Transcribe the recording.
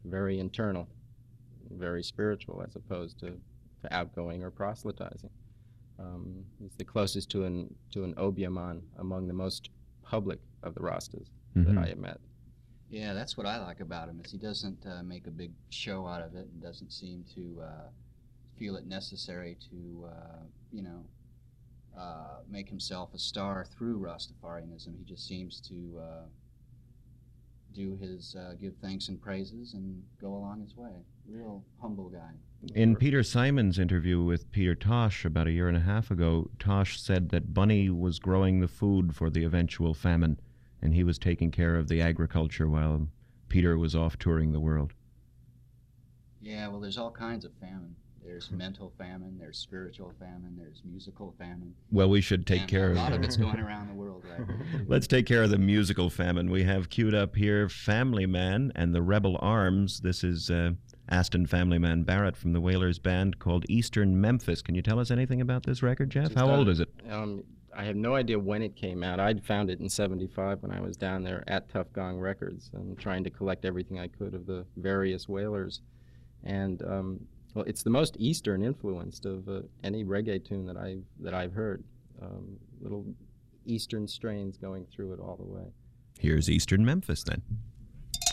very internal, very spiritual, as opposed to outgoing or proselytizing. He's the closest to an Obeah among the most public of the Rastas that I have met. Yeah, that's what I like about him, is he doesn't make a big show out of it and doesn't seem to feel it necessary to, make himself a star through Rastafarianism. He just seems to do his, give thanks and praises and go along his way. Real humble guy. In Peter Simon's interview with Peter Tosh about a year and a half ago, Tosh said that Bunny was growing the food for the eventual famine, and he was taking care of the agriculture while Peter was off touring the world. Yeah, well, there's all kinds of famine. There's mental famine, there's spiritual famine, there's musical famine. Well, we should take care of a lot of it's going around the world right now. Let's take care of the musical famine. We have queued up here Family Man and the Rebel Arms. This is Aston Family Man Barrett from the Wailers band called Eastern Memphis. Can you tell us anything about this record, Jeff? How old is it? I have no idea when it came out. I'd found it in '75 when I was down there at Tough Gong Records and trying to collect everything I could of the various Wailers. And well, it's the most Eastern influenced of any reggae tune that I've heard. Little Eastern strains going through it all the way. Here's Eastern Memphis then.